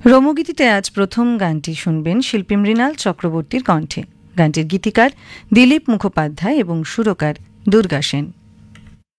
রোমগীতিতে আজ প্রথম গানটি শুনবেন শিল্পী মৃণাল চক্রবর্তীর কণ্ঠে। গানটির গীতিকার দিলীপ মুখোপাধ্যায় এবং সুরকার দুর্গা সেন।